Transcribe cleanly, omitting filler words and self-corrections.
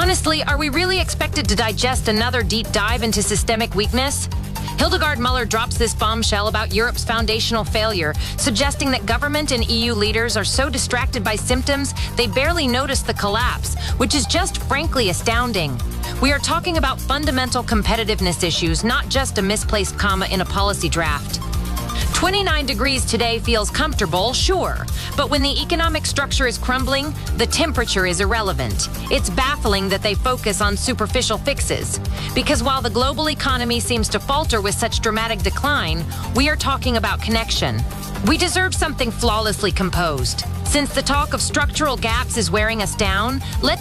Honestly, are we really expected to digest another deep dive into systemic weakness? Hildegard Muller drops this bombshell about Europe's foundational failure, suggesting that government and EU leaders are so distracted by symptoms they barely notice the collapse, which is just frankly astounding. We are talking about fundamental competitiveness issues, not just a misplaced comma in a policy draft. 29 degrees today feels comfortable, sure, but when the economic structure is crumbling, the temperature is irrelevant. It's baffling that they focus on superficial fixes. Because while the global economy seems to falter with such dramatic decline, we are talking about connection. We deserve something flawlessly composed. Since the talk of structural gaps is wearing us down, let's